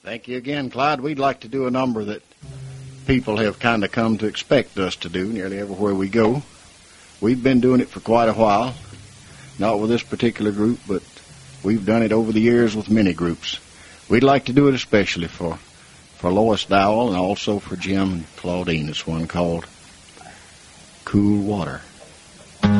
Thank you again, Clyde. We'd like to do a number that people have kind of come to expect us to do nearly everywhere we go. We've been doing it for quite a while, not with this particular group, but we've done it over the years with many groups. We'd like to do it especially for Lois Dowell and also for Jim and Claudine. It's one called Cool Water.